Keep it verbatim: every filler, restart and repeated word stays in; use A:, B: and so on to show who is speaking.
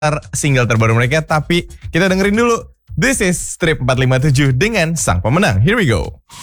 A: single terbaru mereka, tapi kita dengerin dulu. This is Strip empat lima tujuh dengan sang pemenang. Here we go.